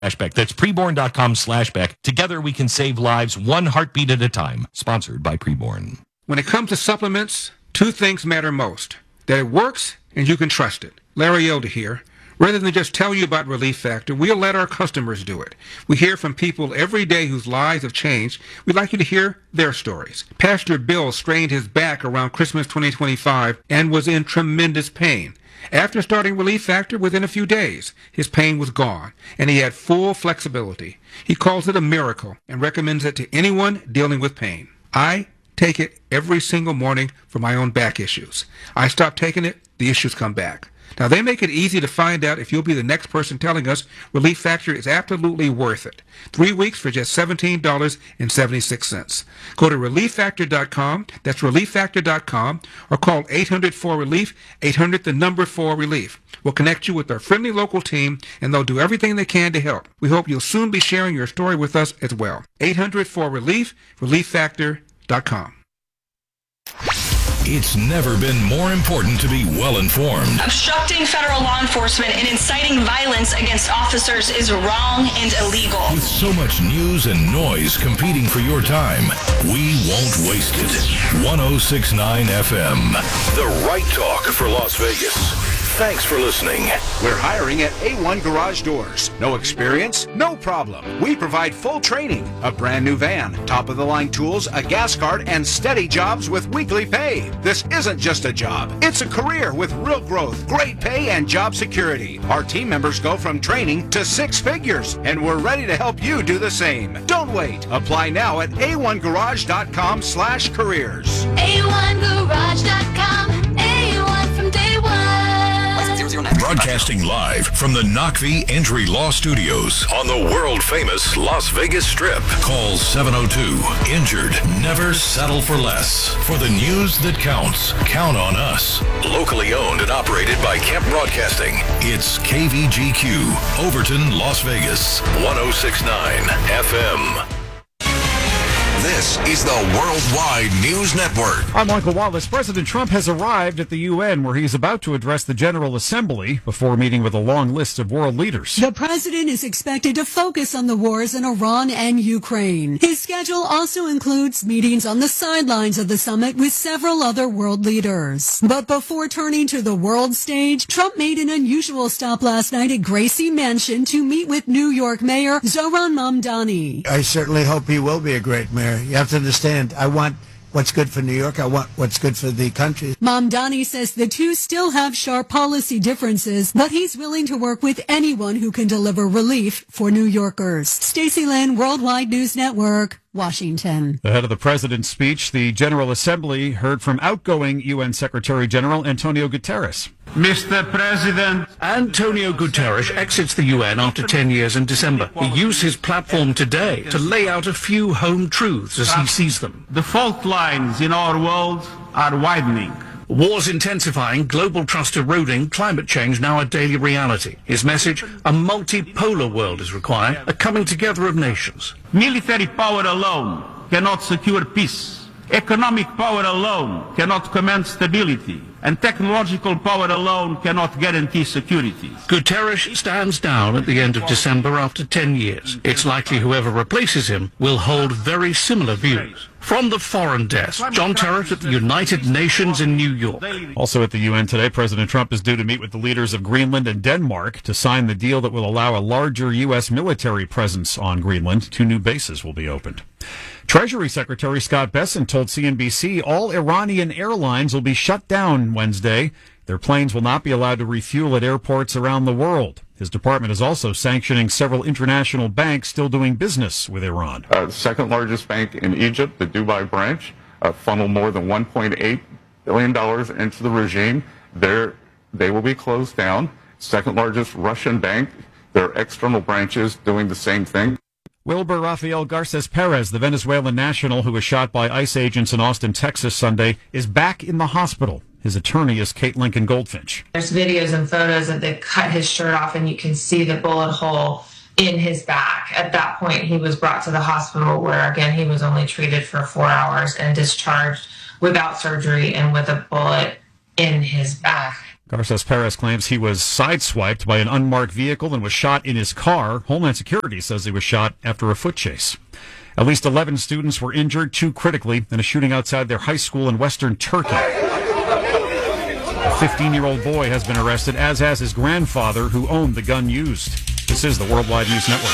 Beck. That's preborn.com/Beck. Together we can save lives one heartbeat at a time. Sponsored by Preborn. When it comes to supplements, two things matter most: that it works and you can trust it. Larry Elder here. Rather than just tell you about Relief Factor, we'll let our customers do it. We hear from people every day whose lives have changed. We'd like you to hear their stories. Pastor Bill strained his back around Christmas 2025 and was in tremendous pain. After starting Relief Factor, within a few days, his pain was gone, and he had full flexibility. He calls it a miracle and recommends it to anyone dealing with pain. I take it every single morning for my own back issues. I stop taking it, the issues come back. Now, they make it easy to find out if you'll be the next person telling us Relief Factor is absolutely worth it. 3 weeks for just $17.76. Go to ReliefFactor.com, that's ReliefFactor.com, or call 800-4RELIEF, 800-4RELIEF. We'll connect you with our friendly local team, and they'll do everything they can to help. We hope you'll soon be sharing your story with us as well. 800-4RELIEF, ReliefFactor.com. It's never been more important to be well-informed. Obstructing federal law enforcement and inciting violence against officers is wrong and illegal. With so much news and noise competing for your time, we won't waste it. 106.9 FM, the right talk for Las Vegas. Thanks for listening. We're hiring at A1 Garage Doors. No experience? No problem. We provide full training, a brand new van, top-of-the-line tools, a gas card, and steady jobs with weekly pay. This isn't just a job. It's a career with real growth, great pay, and job security. Our team members go from training to 6 figures, and we're ready to help you do the same. Don't wait. Apply now at a1garage.com/careers. A1garage.com. A1 from day one. Broadcasting live from the Knockvie Injury Law Studios on the world-famous Las Vegas Strip. Call 702-INJURED. Never settle for less. For the news that counts, count on us. Locally owned and operated by Kemp Broadcasting. It's KVGQ, Overton, Las Vegas, 106.9 FM. This is the Worldwide News Network. I'm Michael Wallace. President Trump has arrived at the UN, where he's about to address the General Assembly before meeting with a long list of world leaders. The president is expected to focus on the wars in Iran and Ukraine. His schedule also includes meetings on the sidelines of the summit with several other world leaders. But before turning to the world stage, Trump made an unusual stop last night at Gracie Mansion to meet with New York Mayor Zohran Mamdani. I certainly hope he will be a great mayor. You have to understand, I want what's good for New York. I want what's good for the country. Mamdani says the two still have sharp policy differences, but he's willing to work with anyone who can deliver relief for New Yorkers. Stacey Lynn, Worldwide News Network, Washington. Ahead of the president's speech, the General Assembly heard from outgoing UN Secretary General Antonio Guterres. Mr. President, Antonio Guterres exits the UN after 10 years in December. He used his platform today to lay out a few home truths as he sees them. The fault lines in our world are widening. Wars intensifying, global trust eroding, climate change now a daily reality. His message, a multipolar world is required, a coming together of nations. Military power alone cannot secure peace. Economic power alone cannot command stability. And technological power alone cannot guarantee security. Guterres stands down at the end of December after 10 years. It's likely whoever replaces him will hold very similar views. From the foreign desk, John Terrett at the United Nations in New York. Also at the UN today, President Trump is due to meet with the leaders of Greenland and Denmark to sign the deal that will allow a larger U.S. military presence on Greenland. 2 new bases will be opened. Treasury Secretary Scott Bessent told CNBC all Iranian airlines will be shut down Wednesday. Their planes will not be allowed to refuel at airports around the world. His department is also sanctioning several international banks still doing business with Iran. The second largest bank in Egypt, the Dubai branch, funneled more than $1.8 billion into the regime. They will be closed down. Second largest Russian bank, their external branches doing the same thing. Wilbur Rafael Garces Perez, the Venezuelan national who was shot by ICE agents in Austin, Texas Sunday, is back in the hospital. His attorney is Kate Lincoln Goldfinch. There's videos and photos that they cut his shirt off and you can see the bullet hole in his back. At that point, he was brought to the hospital where, again, he was only treated for 4 hours and discharged without surgery and with a bullet in his back. Garces Perez claims he was sideswiped by an unmarked vehicle and was shot in his car. Homeland Security says he was shot after a foot chase. At least 11 students were injured, 2 critically, in a shooting outside their high school in western Turkey. A 15-year-old boy has been arrested, as has his grandfather, who owned the gun used. This is the Worldwide News Network.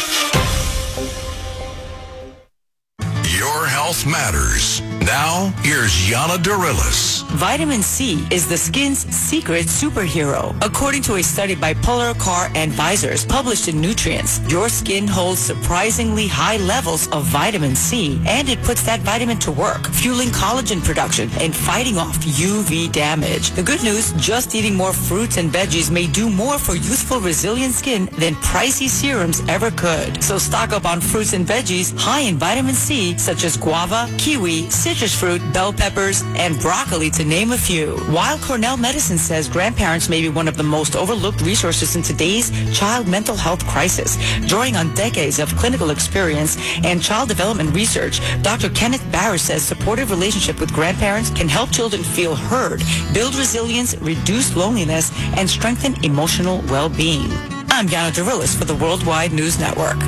Your health matters. Now, here's Yana Dorilis. Vitamin C is the skin's secret superhero. According to a study by Polar Car Advisors published in Nutrients, your skin holds surprisingly high levels of vitamin C, and it puts that vitamin to work, fueling collagen production and fighting off UV damage. The good news, just eating more fruits and veggies may do more for youthful, resilient skin than pricey serums ever could. So stock up on fruits and veggies high in vitamin C, such as guava, kiwi, citrus fruit, bell peppers, and broccoli, to name a few. While Cornell Medicine says grandparents may be one of the most overlooked resources in today's child mental health crisis, drawing on decades of clinical experience and child development research, Dr. Kenneth Barris says supportive relationship with grandparents can help children feel heard, build resilience, reduce loneliness, and strengthen emotional well-being. I'm Yana Dorilis for the Worldwide News Network.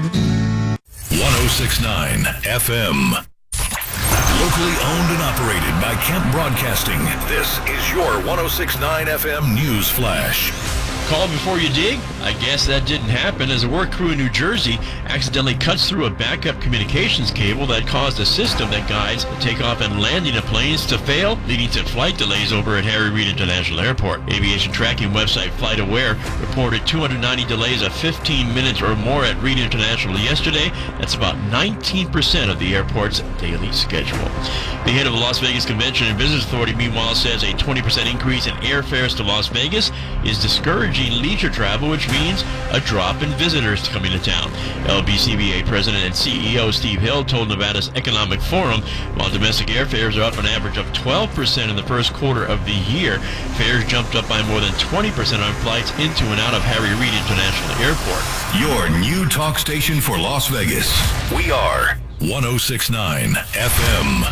106.9 FM. Locally owned and operated by Kemp Broadcasting. This is your 106.9 FM News Flash. Call before you dig? I guess that didn't happen as a work crew in New Jersey accidentally cuts through a backup communications cable that caused a system that guides the takeoff and landing of planes to fail, leading to flight delays over at Harry Reid International Airport. Aviation tracking website FlightAware reported 290 delays of 15 minutes or more at Reid International yesterday. That's about 19% of the airport's daily schedule. The head of the Las Vegas Convention and Visitors Authority, meanwhile, says a 20% increase in airfares to Las Vegas is discouraging leisure travel, which means a drop in visitors coming to town. LBCBA President and CEO Steve Hill told Nevada's Economic Forum, while domestic airfares are up an average of 12% in the first quarter of the year, fares jumped up by more than 20% on flights into and out of Harry Reid International Airport. Your new talk station for Las Vegas. We are 106.9 FM.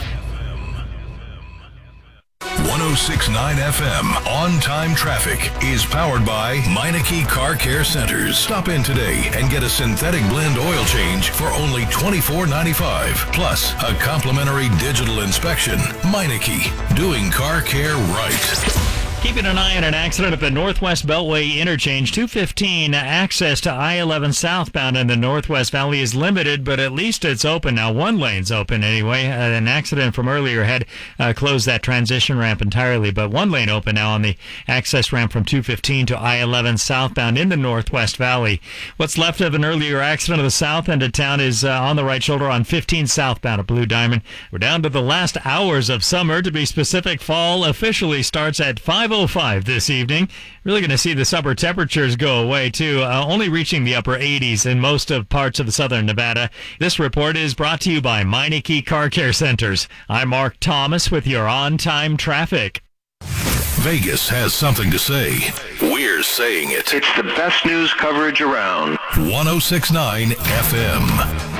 106.9 FM on-time traffic is powered by Meineke Car Care Centers. Stop in today and get a synthetic blend oil change for only $24.95. Plus, a complimentary digital inspection. Meineke, doing car care right. Keeping an eye on an accident at the Northwest Beltway interchange. 215 access to I-11 southbound in the Northwest Valley is limited, but at least it's open now. One lane's open anyway. An accident from earlier had closed that transition ramp entirely, but one lane open now on the access ramp from 215 to I-11 southbound in the Northwest Valley. What's left of an earlier accident of the south end of town is on the right shoulder on 15 southbound at Blue Diamond. We're down to the last hours of summer. To be specific, fall officially starts at 5:05 this evening. Really going to see the summer temperatures go away, too, only reaching the upper 80s in most of parts of southern Nevada. This report is brought to you by Meineke Car Care Centers. I'm Mark Thomas with your on-time traffic. Vegas has something to say. We're saying it. It's the best news coverage around. 106.9 FM.